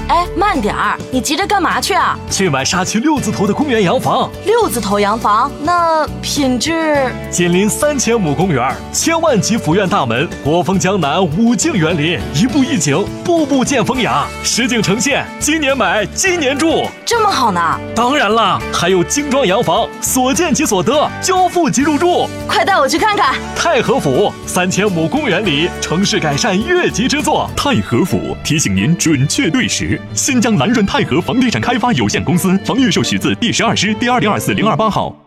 哎，慢点儿，你急着干嘛去啊？ 去买沙区6字头的公园洋房。 6字头洋房，那品质？ 紧邻3000亩公园，千万级府院大门，国风江南，5境园林，一步一景，步步见风雅，实景呈现。今年买，今年住， 这么好呢？ 当然啦，还有精装洋房，所见即所得，交付即入住。 快带我去看看。 太和府3000亩公园里，城市改善越级之作。 太和府提醒您准确对时。新疆蓝润太和房地产开发有限公司，房预售许字第12师第2024-028号。